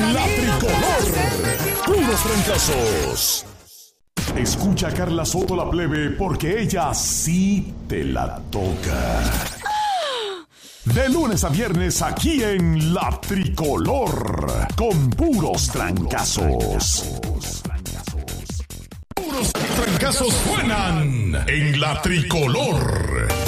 La Tricolor. Puros trancazos. Escucha a Carla Soto la plebe porque ella sí te la toca. De lunes a viernes aquí en La Tricolor. Con puros trancazos. Puros trancazos suenan en La Tricolor.